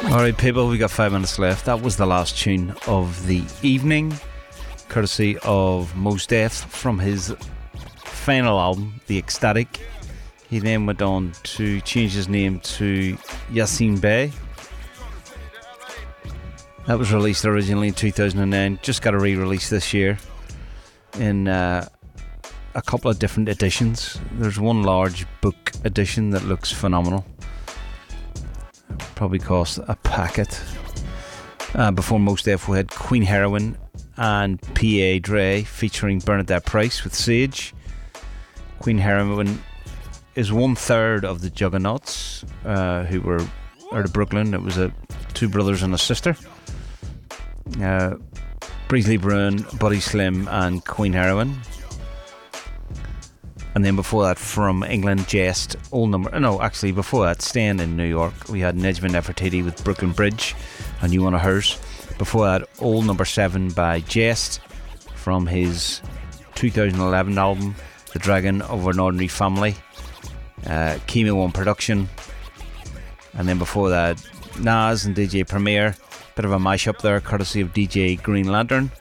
Alright people, we got 5 minutes left. That was the last tune of the evening, courtesy of Mos Def from his final album, The Ecstatic. He then went on to change his name to Yasin Bey. That was released originally in 2009, just got a re-release this year in a couple of different editions. There's one large book edition that looks phenomenal. Probably cost a packet. Before Mos Def we had Queen Heroin and P.A. Dre featuring Bernadette Price with Sage. Queen Heroin is 1/3 of the Juggernauts, who were out of Brooklyn. It was two brothers and a sister. Breezy Brown, Buddy Slim and Queen Heroin. And then before that, from England, Jest, before that, staying in New York, we had Nejma Nefertiti with Brooklyn Bridge, a new one of hers. Before that, Old Number 7 by Jest from his 2011 album, The Dragon of an Ordinary Family, Chemo One production. And then before that, Nas and DJ Premier, bit of a mashup there, courtesy of DJ Green Lantern.